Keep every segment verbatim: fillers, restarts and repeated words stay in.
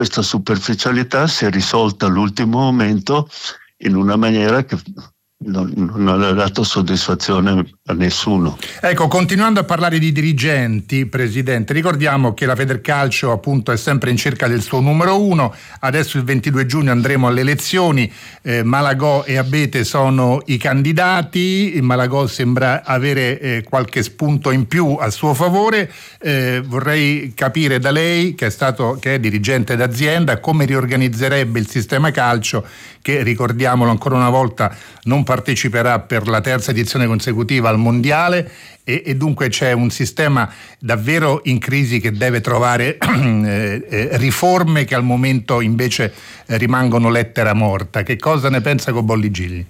questa superficialità si è risolta all'ultimo momento in una maniera che non, non ha dato soddisfazione a nessuno. Ecco, continuando a parlare di dirigenti, Presidente, ricordiamo che la Federcalcio appunto è sempre in cerca del suo numero uno. Adesso il ventidue giugno andremo alle elezioni, eh, Malagò e Abete sono i candidati. Malagò sembra avere eh, qualche spunto in più a suo favore. Eh, vorrei capire da lei, che è stato che è dirigente d'azienda, come riorganizzerebbe il sistema calcio, che, ricordiamolo ancora una volta, non parteciperà per la terza edizione consecutiva al mondiale, e, e dunque c'è un sistema davvero in crisi che deve trovare eh, eh, riforme che al momento invece eh, rimangono lettera morta. Che cosa ne pensa Cobolli Gigli?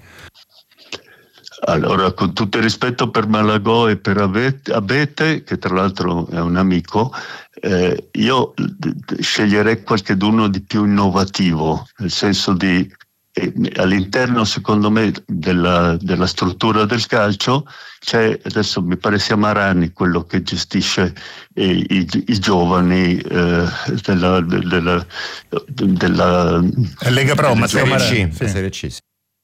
Allora, con tutto il rispetto per Malagò e per Abete, che tra l'altro è un amico, eh, io sceglierei qualcheduno di più innovativo, nel senso di E all'interno, secondo me, della, della struttura del calcio c'è, adesso mi pare sia Marani quello che gestisce i, i, i giovani eh, della, della, della Lega Pro, Matteo Marani. Sì. Serie C.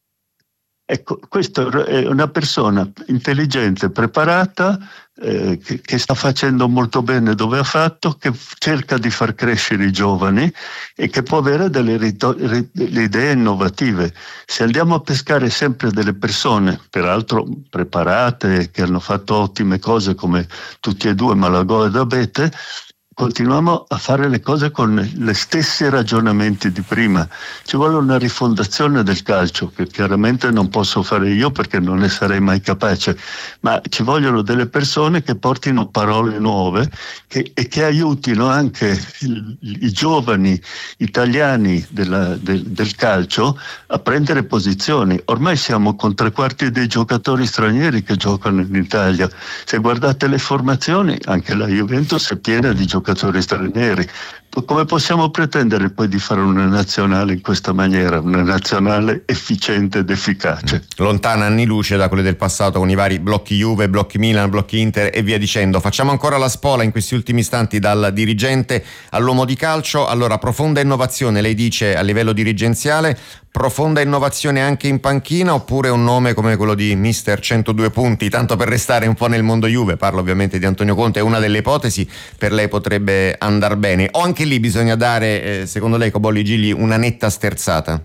Ecco, questa è una persona intelligente, preparata, eh, che, che sta facendo molto bene dove ha fatto, che cerca di far crescere i giovani e che può avere delle, rito- delle idee innovative. Se andiamo a pescare sempre delle persone, peraltro preparate, che hanno fatto ottime cose come tutti e due, Malagò ed Abete, continuiamo a fare le cose con le stessi ragionamenti di prima. Ci vuole una rifondazione del calcio, che chiaramente non posso fare io perché non ne sarei mai capace, ma ci vogliono delle persone che portino parole nuove che, e che aiutino anche il, i giovani italiani della, del, del calcio a prendere posizioni. Ormai siamo con tre quarti dei giocatori stranieri che giocano in Italia. Se guardate le formazioni, anche la Juventus è piena di giocatori giocatori stranieri. Come possiamo pretendere poi di fare una nazionale in questa maniera, una nazionale efficiente ed efficace? Lontana anni luce da quelle del passato, con i vari blocchi Juve, blocchi Milan, blocchi Inter e via dicendo. Facciamo ancora la spola in questi ultimi istanti dal dirigente all'uomo di calcio. Allora, profonda innovazione, lei dice, a livello dirigenziale, profonda innovazione anche in panchina, oppure un nome come quello di mister centodue punti, tanto per restare un po' nel mondo Juve? Parlo ovviamente di Antonio Conte, è una delle ipotesi, per lei potrebbe andar bene, o anche lì bisogna dare, eh, secondo lei, Cobolli Gigli, una netta sterzata?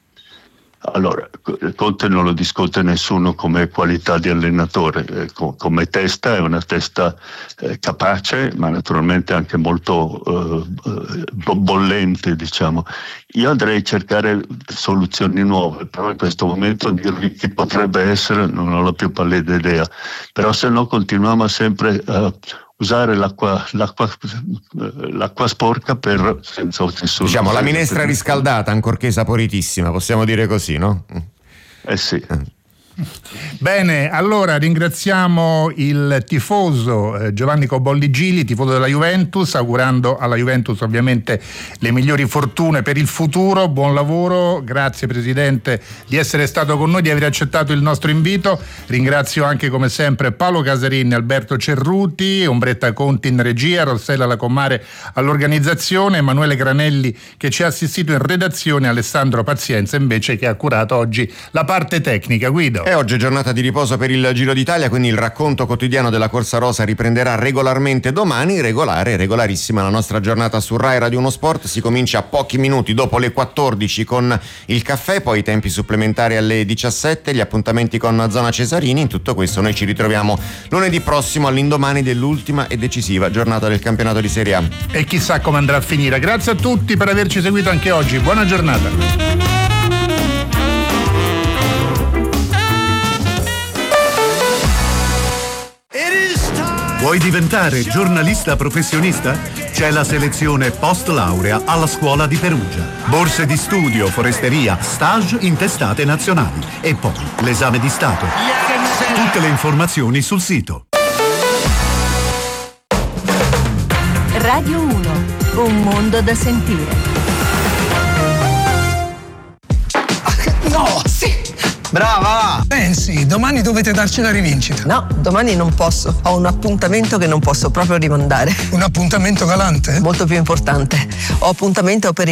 Allora, Conte non lo discute nessuno come qualità di allenatore, eh, co- come testa è una testa eh, capace, ma naturalmente anche molto eh, bollente, diciamo. Io andrei a cercare soluzioni nuove, però in questo momento dirvi chi potrebbe essere non ho la più pallida idea, però se no continuiamo sempre a usare l'acqua, l'acqua, l'acqua sporca per senza nessuno. Diciamo la minestra riscaldata, ancorché saporitissima, possiamo dire così, no? Eh sì. Bene, allora ringraziamo il tifoso eh, Giovanni Cobolli Gigli, tifoso della Juventus, augurando alla Juventus ovviamente le migliori fortune per il futuro. Buon lavoro, grazie Presidente di essere stato con noi, di aver accettato il nostro invito. Ringrazio anche come sempre Paolo Casarin, Alberto Cerruti, Ombretta Conti in regia, Rossella Lacomare all'organizzazione, Emanuele Granelli che ci ha assistito in redazione, Alessandro Pazienza invece che ha curato oggi la parte tecnica. Guido. E oggi è giornata di riposo per il Giro d'Italia, quindi il racconto quotidiano della Corsa Rosa riprenderà regolarmente domani. Regolare, regolarissima la nostra giornata su Rai Radio uno Sport. Si comincia a pochi minuti dopo le quattordici con il caffè, poi i tempi supplementari alle diciassette, gli appuntamenti con Zona Cesarini. In tutto questo noi ci ritroviamo lunedì prossimo, all'indomani dell'ultima e decisiva giornata del campionato di Serie A. E chissà come andrà a finire. Grazie a tutti per averci seguito anche oggi. Buona giornata. Vuoi diventare giornalista professionista? C'è la selezione post laurea alla Scuola di Perugia. Borse di studio, foresteria, stage in testate nazionali e poi l'esame di Stato. Tutte le informazioni sul sito. Radio uno, un mondo da sentire. No, sì! Brava! Pensi, domani dovete darci la rivincita. No, domani non posso. Ho un appuntamento che non posso proprio rimandare. Un appuntamento galante? Molto più importante. Ho appuntamento per